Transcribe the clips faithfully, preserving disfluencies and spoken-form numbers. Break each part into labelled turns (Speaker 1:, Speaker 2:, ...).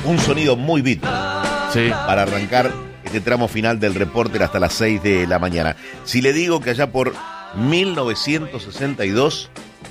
Speaker 1: Un sonido muy Beatles.
Speaker 2: Sí.
Speaker 1: Para arrancar este tramo final del Reporter hasta las seis de la mañana. Si le digo que allá por mil novecientos sesenta y dos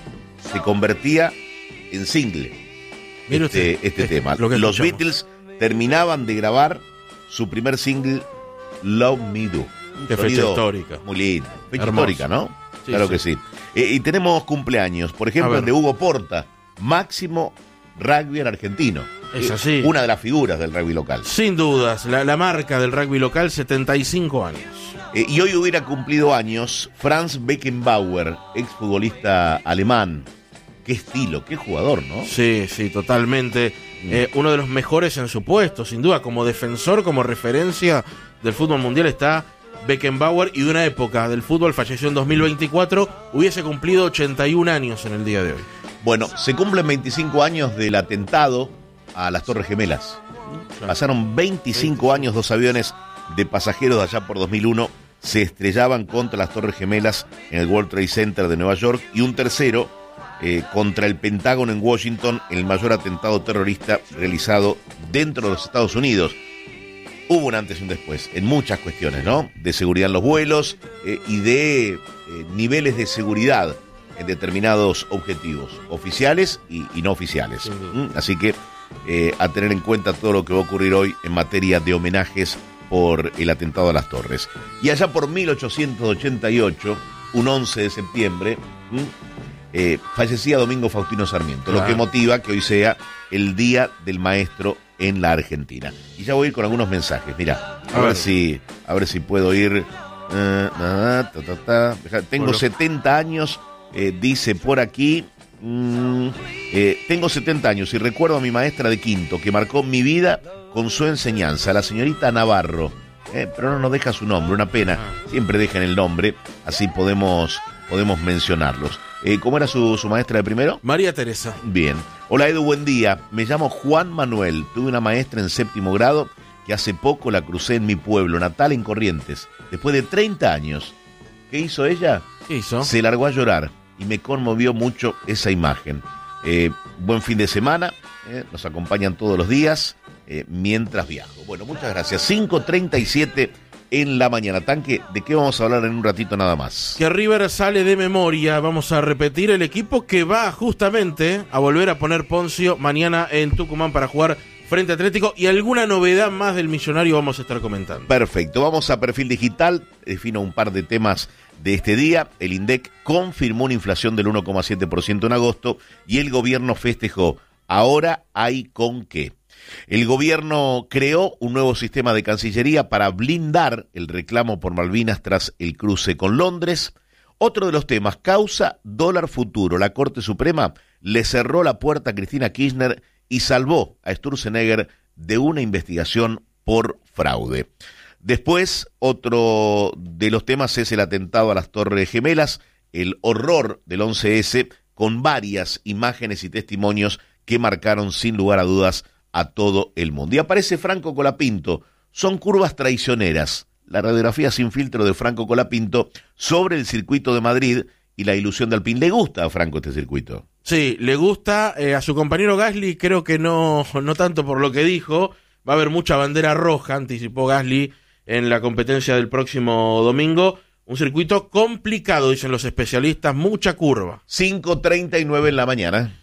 Speaker 1: se convertía en single
Speaker 2: Mire
Speaker 1: este,
Speaker 2: usted,
Speaker 1: este
Speaker 2: es
Speaker 1: tema.
Speaker 2: lo que
Speaker 1: Los
Speaker 2: escuchamos.
Speaker 1: Beatles terminaban de grabar su primer single, Love Me Do. Un
Speaker 2: Qué fecha
Speaker 1: sonido
Speaker 2: histórica.
Speaker 1: Muy lindo. Fecha
Speaker 2: Hermoso.
Speaker 1: histórica, ¿no?
Speaker 2: Sí,
Speaker 1: Claro
Speaker 2: sí.
Speaker 1: que sí. Eh, y tenemos cumpleaños. Por ejemplo,
Speaker 2: A
Speaker 1: el
Speaker 2: ver.
Speaker 1: de Hugo Porta, máximo rugby argentino.
Speaker 2: Es
Speaker 1: Eh,
Speaker 2: así.
Speaker 1: Una de las figuras del rugby local.
Speaker 2: Sin dudas, la, la marca del rugby local, setenta y cinco años.
Speaker 1: Eh, y hoy hubiera cumplido años Franz Beckenbauer, exfutbolista alemán. Qué estilo, qué jugador, ¿no?
Speaker 2: Sí, sí, totalmente. Eh, uno de los mejores en su puesto, sin duda. Como defensor, como referencia del fútbol mundial está Beckenbauer. Y de una época del fútbol, falleció en dos mil veinticuatro, hubiese cumplido ochenta y un años en el día de hoy.
Speaker 1: Bueno, se cumplen veinticinco años del atentado a las Torres Gemelas. Pasaron veinticinco años, dos aviones de pasajeros de allá por dos mil uno se estrellaban contra las Torres Gemelas en el World Trade Center de Nueva York, y un tercero eh, contra el Pentágono en Washington, el mayor atentado terrorista realizado dentro de los Estados Unidos. Hubo un antes y un después en muchas cuestiones, ¿no? De seguridad en los vuelos eh, y de eh, niveles de seguridad en determinados objetivos, oficiales y, y no oficiales. ¿Mm? Así que eh, a tener en cuenta todo lo que va a ocurrir hoy en materia de homenajes por el atentado a las Torres. Y allá por mil ochocientos ochenta y ocho, un once de septiembre, ¿m? eh, fallecía Domingo Faustino Sarmiento,
Speaker 2: Claro.
Speaker 1: lo que motiva que hoy sea el Día del Maestro en la Argentina. Y ya voy a ir con algunos mensajes, mira, a,
Speaker 2: A
Speaker 1: ver
Speaker 2: ver.
Speaker 1: si a ver si puedo ir. eh, ta, ta, ta. Deja- Tengo
Speaker 2: Bueno.
Speaker 1: setenta años, eh, dice por aquí. mm, eh, tengo setenta años y recuerdo a mi maestra de quinto que marcó mi vida con su enseñanza, la señorita Navarro. Eh, pero no nos deja su nombre, una pena. Siempre dejen el nombre, así podemos, podemos mencionarlos. Eh, ¿Cómo era su, su maestra de primero?
Speaker 2: María Teresa.
Speaker 1: Bien. Hola Edu, buen día. Me llamo Juan Manuel. Tuve una maestra en séptimo grado que hace poco la crucé en mi pueblo natal, en Corrientes. Después de treinta años. ¿Qué hizo ella?
Speaker 2: ¿Qué hizo?
Speaker 1: Se largó a llorar y me conmovió mucho esa imagen. Eh, buen fin de semana. eh, nos acompañan todos los días eh, mientras viajo. Bueno, muchas gracias. cinco treinta y siete en la mañana. Tanque, ¿de qué vamos a hablar en un ratito nada más?
Speaker 2: Que River sale de memoria. Vamos a repetir el equipo que va justamente a volver a poner Poncio mañana en Tucumán para jugar frente a Atlético, y alguna novedad más del Millonario vamos a estar comentando.
Speaker 1: Perfecto, vamos a Perfil Digital. Defino un par de temas de este día. El INDEC confirmó una inflación del uno coma siete por ciento en agosto y el gobierno festejó. Ahora hay con qué. El gobierno creó un nuevo sistema de Cancillería para blindar el reclamo por Malvinas tras el cruce con Londres. Otro de los temas, causa dólar futuro. La Corte Suprema le cerró la puerta a Cristina Kirchner y salvó a Sturzenegger de una investigación por fraude. Después, otro de los temas es el atentado a las Torres Gemelas, el horror del once ese, con varias imágenes y testimonios que marcaron sin lugar a dudas a todo el mundo. Y aparece Franco Colapinto. Son curvas traicioneras. La radiografía sin filtro de Franco Colapinto sobre el circuito de Madrid y la ilusión de Alpine. ¿Le gusta a Franco este circuito?
Speaker 2: Sí, le gusta. Eh, a su compañero Gasly creo que no, no tanto por lo que dijo. Va a haber mucha bandera roja, anticipó Gasly, en la competencia del próximo domingo. Un circuito complicado, dicen los especialistas, mucha curva.
Speaker 1: cinco treinta y nueve en la mañana.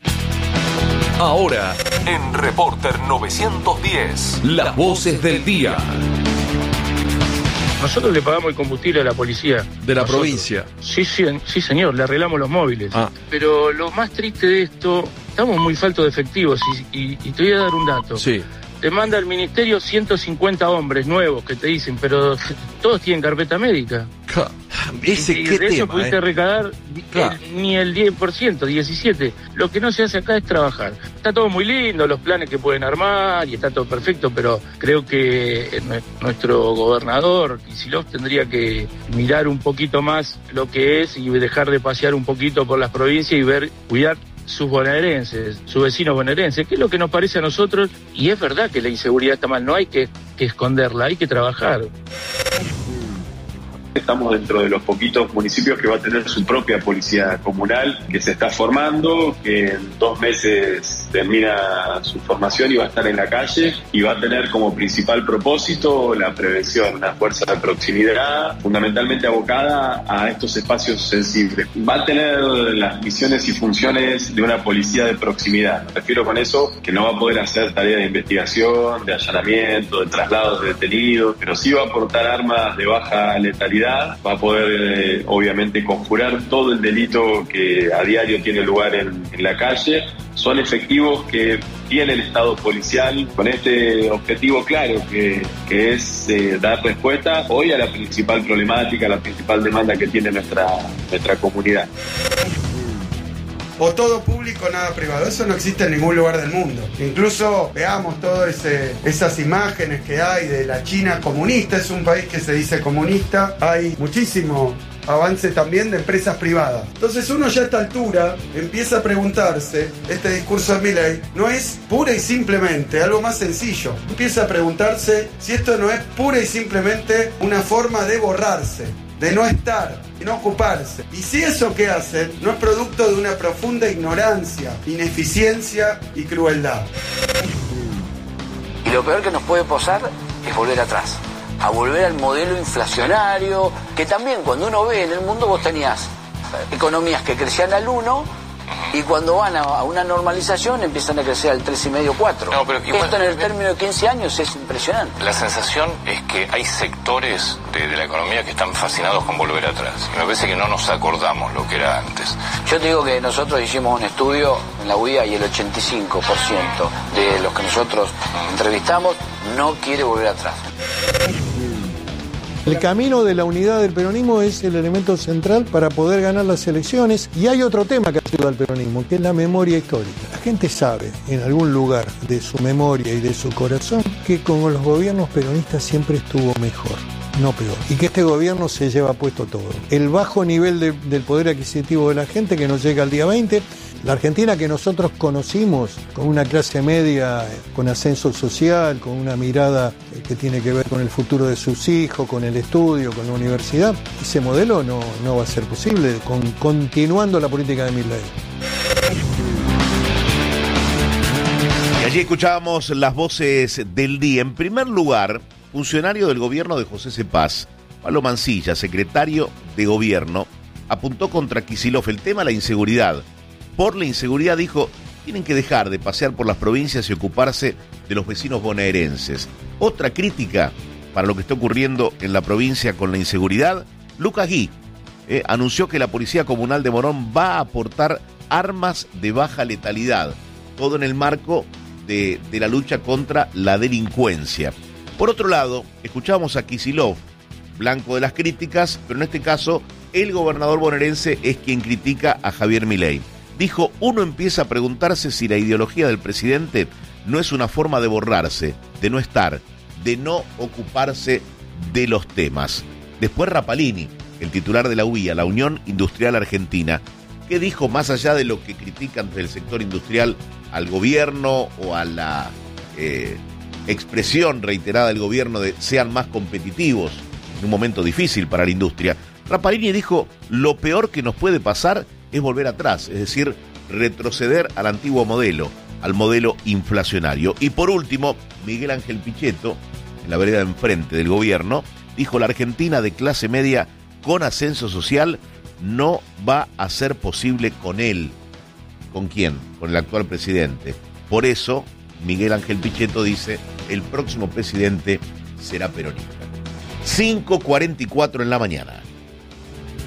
Speaker 3: Ahora, en Reporter novecientos diez, las voces del día.
Speaker 4: Nosotros le pagamos el combustible a la policía.
Speaker 5: De la
Speaker 4: Nosotros.
Speaker 5: provincia.
Speaker 4: Sí, sí, sí, señor, le arreglamos los móviles.
Speaker 5: Ah.
Speaker 4: Pero lo más triste de esto, estamos muy faltos de efectivos y, y, y te voy a dar un dato.
Speaker 5: Sí.
Speaker 4: Te manda el ministerio ciento cincuenta hombres nuevos que te dicen, pero todos tienen carpeta médica.
Speaker 5: Ja, Ese
Speaker 4: y
Speaker 5: qué
Speaker 4: de eso
Speaker 5: tema,
Speaker 4: pudiste
Speaker 5: eh.
Speaker 4: recaudar
Speaker 5: Claro.
Speaker 4: el- ni el diez por ciento, diecisiete por ciento. Lo que no se hace acá es trabajar. Está todo muy lindo, los planes que pueden armar y está todo perfecto, pero creo que nue- nuestro gobernador, Kicillof, tendría que mirar un poquito más lo que es y dejar de pasear un poquito por las provincias y ver, cuidar sus bonaerenses, sus vecinos bonaerenses, que es lo que nos parece a nosotros, y es verdad que la inseguridad está mal, no hay que, que esconderla, hay que trabajar.
Speaker 5: Estamos dentro de los poquitos municipios que va a tener su propia policía comunal, que se está formando, que en dos meses termina su formación y va a estar en la calle y va a tener como principal propósito la prevención, una fuerza de proximidad fundamentalmente abocada a estos espacios sensibles. Va a tener las misiones y funciones de una policía de proximidad. Me refiero con eso que no va a poder hacer tareas de investigación, de allanamiento, de traslados de detenidos, pero sí va a aportar armas de baja letalidad, va a poder eh, obviamente conjurar todo el delito que a diario tiene lugar en, en la calle. Son efectivos que tiene el Estado policial con este objetivo claro que, que es eh, dar respuesta hoy a la principal problemática, a la principal demanda que tiene nuestra, nuestra comunidad.
Speaker 6: O todo público, nada privado. Eso no existe en ningún lugar del mundo. Incluso veamos todas esas imágenes que hay de la China comunista. Es un país que se dice comunista. Hay muchísimo avance también de empresas privadas. Entonces uno ya a esta altura empieza a preguntarse, este discurso de Milei no es pura y simplemente algo más sencillo. Empieza a preguntarse si esto no es pura y simplemente una forma de borrarse, de no estar, de no ocuparse. Y si eso que hacen no es producto de una profunda ignorancia, ineficiencia y crueldad.
Speaker 7: Y lo peor que nos puede pasar es volver atrás, a volver al modelo inflacionario, que también cuando uno ve en el mundo vos tenías economías que crecían al uno y cuando van a, a una normalización empiezan a crecer al tres y medio, cuatro.
Speaker 8: No, pero igual,
Speaker 7: esto en el término de quince años es impresionante.
Speaker 8: La sensación es que hay sectores de, de la economía que están fascinados con volver atrás. Me parece que no nos acordamos lo que era antes.
Speaker 7: Yo te digo que nosotros hicimos un estudio en la U I A y el ochenta y cinco por ciento de los que nosotros entrevistamos no quiere volver atrás.
Speaker 9: El camino de la unidad del peronismo es el elemento central para poder ganar las elecciones. Y hay otro tema que ayuda al peronismo, que es la memoria histórica. La gente sabe, en algún lugar de su memoria y de su corazón, que con los gobiernos peronistas siempre estuvo mejor, no peor. Y que este gobierno se lleva puesto todo. El bajo nivel de, del poder adquisitivo de la gente que nos llega al día veinte. La Argentina que nosotros conocimos con una clase media, con ascenso social, con una mirada que tiene que ver con el futuro de sus hijos, con el estudio, con la universidad, ese modelo no, no va a ser posible con, continuando la política de Milei.
Speaker 1: Y allí escuchábamos las voces del día. En primer lugar, funcionario del gobierno de José Cepaz, Pablo Mansilla, secretario de gobierno, apuntó contra Kicillof el tema de la inseguridad. Por la inseguridad dijo, tienen que dejar de pasear por las provincias y ocuparse de los vecinos bonaerenses. Otra crítica para lo que está ocurriendo en la provincia con la inseguridad, Lucas Gui eh, anunció que la Policía Comunal de Morón va a aportar armas de baja letalidad, todo en el marco de, de la lucha contra la delincuencia. Por otro lado, escuchamos a Kicillof, blanco de las críticas, pero en este caso el gobernador bonaerense es quien critica a Javier Milei. Dijo, uno empieza a preguntarse si la ideología del presidente no es una forma de borrarse, de no estar, de no ocuparse de los temas. Después Rapalini, el titular de la U I A, la Unión Industrial Argentina, que dijo, más allá de lo que critican desde el sector industrial al gobierno o a la eh, expresión reiterada del gobierno de sean más competitivos en un momento difícil para la industria, Rapalini dijo, lo peor que nos puede pasar es volver atrás, es decir, retroceder al antiguo modelo, al modelo inflacionario. Y por último, Miguel Ángel Pichetto, en la vereda de enfrente del gobierno, dijo, la Argentina de clase media con ascenso social no va a ser posible con él. ¿Con quién? Con el actual presidente. Por eso, Miguel Ángel Pichetto dice, el próximo presidente será peronista. cinco cuarenta y cuatro en la mañana.